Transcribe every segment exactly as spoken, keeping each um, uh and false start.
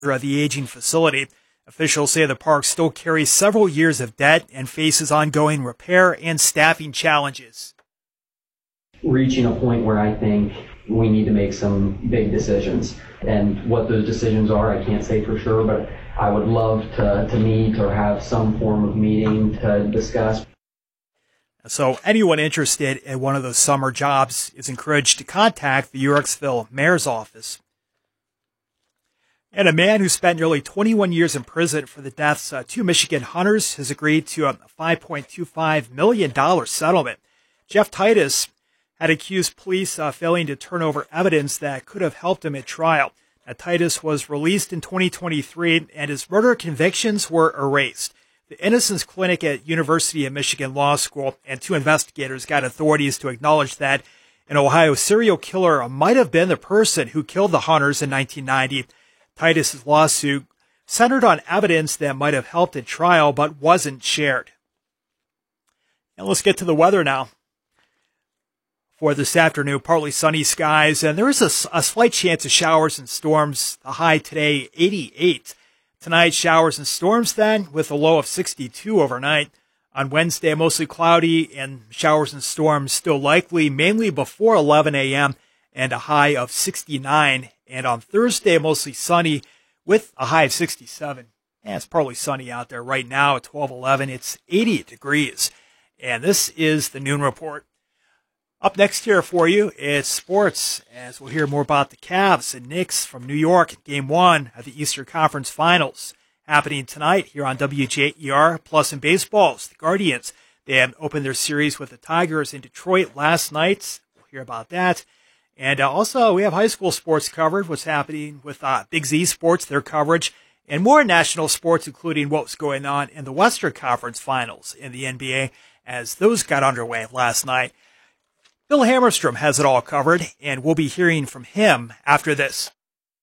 of the aging facility. Officials say the park still carries several years of debt and faces ongoing repair and staffing challenges. Reaching a point where I think we need to make some big decisions. And what those decisions are, I can't say for sure, but I would love to, to meet or have some form of meeting to discuss. So anyone interested in one of those summer jobs is encouraged to contact the Yorksville Mayor's Office. And a man who spent nearly twenty-one years in prison for the deaths of two Michigan hunters has agreed to a five point two five million dollars settlement. Jeff Titus had accused police of failing to turn over evidence that could have helped him at trial. Now, Titus was released in twenty twenty-three, and his murder convictions were erased. The Innocence Clinic at University of Michigan Law School and two investigators got authorities to acknowledge that an Ohio serial killer might have been the person who killed the hunters in nineteen ninety. Titus's lawsuit centered on evidence that might have helped at trial but wasn't shared. And let's get to the weather now. For this afternoon, partly sunny skies, and there is a, a slight chance of showers and storms. The high today, eighty-eight. Tonight, showers and storms then, with a low of sixty-two overnight. On Wednesday, mostly cloudy and showers and storms still likely, mainly before eleven a.m., and a high of sixty-nine. And on Thursday, mostly sunny with a high of sixty-seven. And it's partly sunny out there right now at twelve eleven. It's eighty degrees. And this is the Noon Report. Up next here for you is sports, as we'll hear more about the Cavs and Knicks from New York, Game one of the Eastern Conference Finals, happening tonight here on W J E R. Plus in baseballs, the Guardians, they have opened their series with the Tigers in Detroit last night. We'll hear about that. And uh, also, we have high school sports covered, what's happening with uh, Big Z Sports, their coverage, and more national sports, including what's going on in the Western Conference Finals in the N B A, as those got underway last night. Bill Hammerstrom has it all covered, and we'll be hearing from him after this.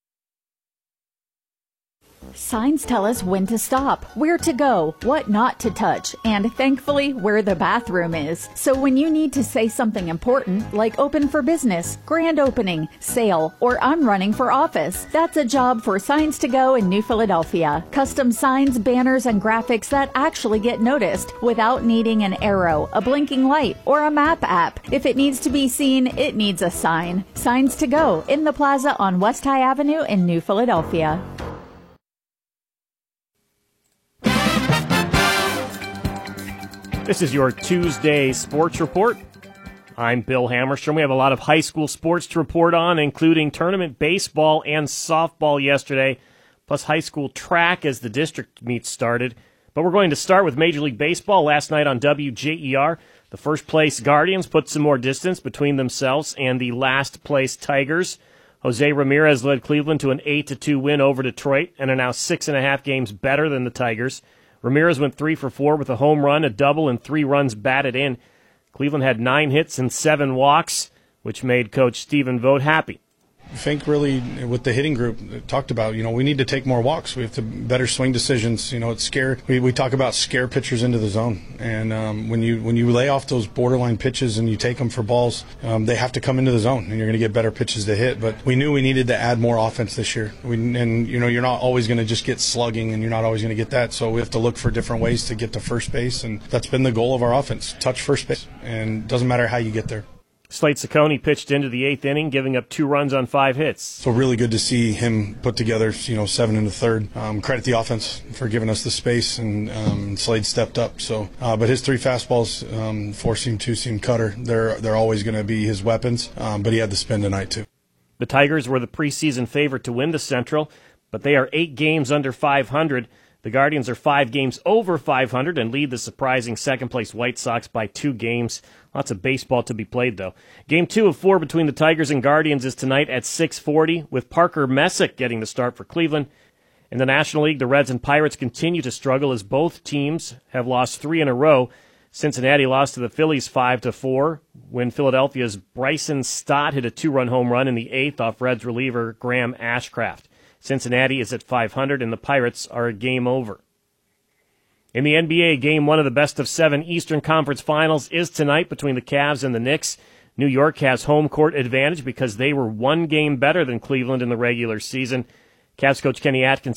Signs tell us when to stop, where to go, what not to touch, and thankfully where the bathroom is. So when you need to say something important, like open for business, grand opening, sale, or I'm running for office, that's a job for Signs to Go in New Philadelphia. Custom signs, banners, and graphics that actually get noticed without needing an arrow, a blinking light, or a map app. If it needs to be seen, it needs a sign. Signs to Go in the plaza on West High Avenue in New Philadelphia. This is your Tuesday Sports Report. I'm Bill Hammerstrom. We have a lot of high school sports to report on, including tournament baseball and softball yesterday, plus high school track as the district meets started. But we're going to start with Major League Baseball last night on W J E R. The first place Guardians put some more distance between themselves and the last place Tigers. Jose Ramirez led Cleveland to an eight to two win over Detroit and are now six and a half games better than the Tigers. Ramirez went three for four with a home run, a double, and three runs batted in. Cleveland had nine hits and seven walks, which made Coach Stephen Vogt happy. I think really with the hitting group talked about, you know, we need to take more walks. We have to better swing decisions. You know, it's scare. We, we talk about scare pitchers into the zone, and um, when you when you lay off those borderline pitches and you take them for balls, um, they have to come into the zone, and you're going to get better pitches to hit. But we knew we needed to add more offense this year. We, and you know, you're not always going to just get slugging, and you're not always going to get that. So we have to look for different ways to get to first base, and that's been the goal of our offense: touch first base, and it doesn't matter how you get there. Slade Ciccone pitched into the eighth inning, giving up two runs on five hits. So really good to see him put together, you know, seven in the third. Um, credit the offense for giving us the space, and um, Slade stepped up. So, uh, but his three fastballs, um, four-seam, two-seam cutter, they're they're always going to be his weapons. Um, but he had the spin tonight too. The Tigers were the preseason favorite to win the Central, but they are eight games under five hundred. The Guardians are five games over five hundred and lead the surprising second-place White Sox by two games. Lots of baseball to be played, though. Game two of four between the Tigers and Guardians is tonight at six forty, with Parker Messick getting the start for Cleveland. In the National League, the Reds and Pirates continue to struggle as both teams have lost three in a row. Cincinnati lost to the Phillies five to four when Philadelphia's Bryson Stott hit a two-run home run in the eighth off Reds reliever Graham Ashcraft. Cincinnati is at five hundred, and the Pirates are a game over. In the N B A, Game one of the best-of-seven Eastern Conference Finals is tonight between the Cavs and the Knicks. New York has home court advantage because they were one game better than Cleveland in the regular season. Cavs coach Kenny Atkinson